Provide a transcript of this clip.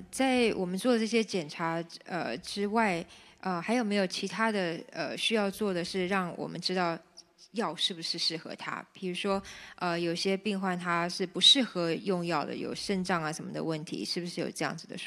在我们做的这些检查之外，还有没有其他的需要做的是让我们知道药是不是适合他？比如说，有些病患他是不适合用药的，有肾脏啊什么的问题，是不是有这样子的说